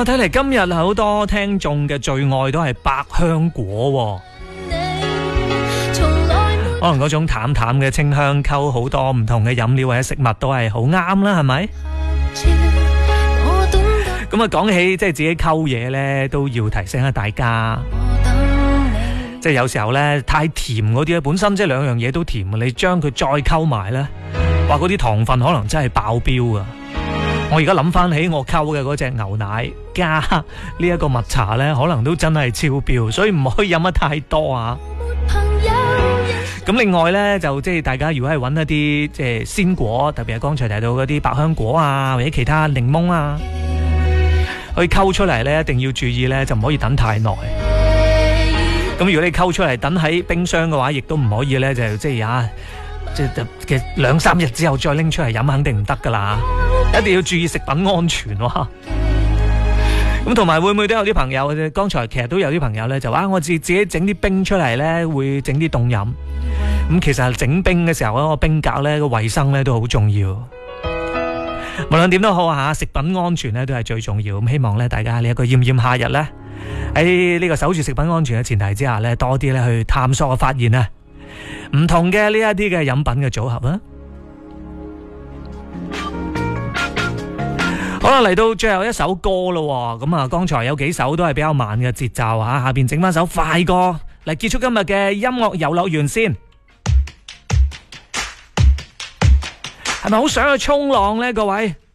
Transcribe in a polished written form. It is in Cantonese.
睇嚟今日好多聽眾嘅最愛都係百香果可能嗰種淡淡嘅清香溝好多唔同嘅飲料或者食物都係好啱啦，係咪？咁啊，講起即係自己溝嘢呢，都要提醒下大家，即係有時候呢，太甜嗰啲咧，本身即係兩樣嘢都甜，你將佢再溝埋呢，話嗰啲糖分可能真係爆標啊！我而家諗翻起我溝嘅嗰隻牛奶加呢一個蜜茶呢，可能都真係超標，所以唔可以飲得太多啊！咁另外呢，就即係大家如果係揾一啲即係鮮果，特別係剛才提到嗰啲百香果啊，或者其他檸檬啊，去溝出嚟呢，一定要注意呢，就唔可以等太耐。咁如果你溝出嚟等喺冰箱嘅話，亦都唔可以呢，就即係即係嘅2-3日之後再拎出嚟飲，肯定唔得噶啦。一定要注意食品安全喎。咁同埋會唔會都有啲朋友，剛才其實都有啲朋友呢，就話我自己整啲冰出嚟呢，會整啲凍飲。咁其實整冰嘅時候，個冰格呢，個衛生呢都好重要。無論點都好啊，食品安全呢都係最重要。咁希望呢，大家呢一個炎炎夏日呢，喺呢個守住食品安全嘅前提之下呢，多啲呢去探索發現啊唔同嘅呢一啲嘅飲品嘅組合啊。好啦，嚟到最後一首歌咯。咁啊，剛才有幾首都係比較慢嘅節奏啊，下邊整翻首快歌嚟結束今日嘅音樂遊樂園先。係咪好想去衝浪呢？各位